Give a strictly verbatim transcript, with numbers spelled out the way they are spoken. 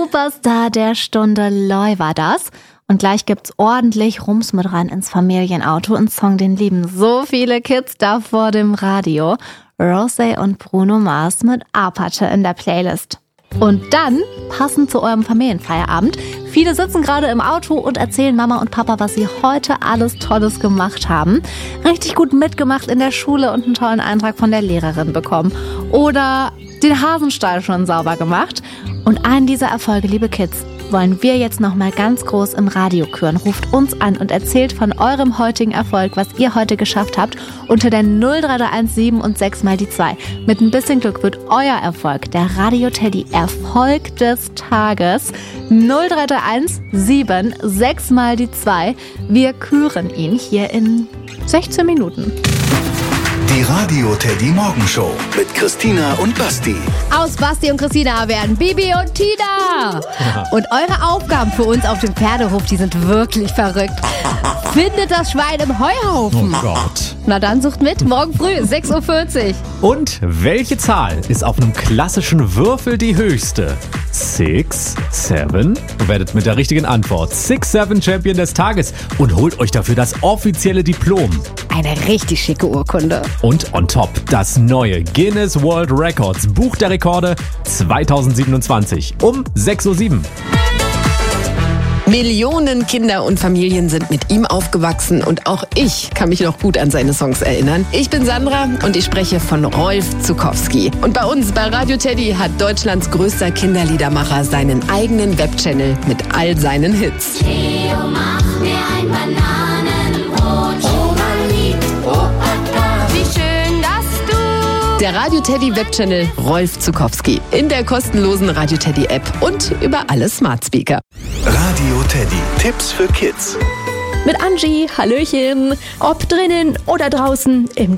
Superstar der Stunde, Loy war das. Und gleich gibt's ordentlich Rums mit rein ins Familienauto. Ein Song, den lieben so viele Kids da vor dem Radio. Rosé und Bruno Mars mit Apache in der Playlist. Und dann, passend zu eurem Familienfeierabend, viele sitzen gerade im Auto und erzählen Mama und Papa, was sie heute alles Tolles gemacht haben. Richtig gut mitgemacht in der Schule und einen tollen Eintrag von der Lehrerin bekommen. Oder den Hasenstall schon sauber gemacht. Und einen dieser Erfolge, liebe Kids, wollen wir jetzt nochmal ganz groß im Radio küren. Ruft uns an und erzählt von eurem heutigen Erfolg, was ihr heute geschafft habt, unter der null drei drei eins sieben und sechs mal die zwei. Mit ein bisschen Glück wird euer Erfolg der Radio Teddy Erfolg des Tages. null drei drei eins sieben sechs mal die zwei. Wir küren ihn hier in sechzehn Minuten. Die Radio Teddy Morgenshow mit Christina und Basti. Aus Basti und Christina werden Bibi und Tina. Und eure Aufgaben für uns auf dem Pferdehof, die sind wirklich verrückt. Findet das Schwein im Heuhaufen. Oh Gott. Na dann sucht mit, morgen früh, sechs Uhr vierzig. Und welche Zahl ist auf einem klassischen Würfel die höchste? Six, Seven? Werdet mit der richtigen Antwort Six Seven Champion des Tages und holt euch dafür das offizielle Diplom. Eine richtig schicke Urkunde. Und on top das neue Guinness World Records Buch der Rekorde zweitausendsiebenundzwanzig um sechs Uhr sieben. Millionen Kinder und Familien sind mit ihm aufgewachsen und auch ich kann mich noch gut an seine Songs erinnern. Ich bin Sandra und ich spreche von Rolf Zuckowski. Und bei uns bei Radio Teddy hat Deutschlands größter Kinderliedermacher seinen eigenen Webchannel mit all seinen Hits. Theo, mach mir ein Bananenbrot. Oma liebt Opa, wie schön, dass du... Der Radio Teddy Webchannel Rolf Zuckowski in der kostenlosen Radio Teddy App und über alle Smart Speaker. Radio Teddy. Tipps für Kids. Mit Angie, Hallöchen. Ob drinnen oder draußen, im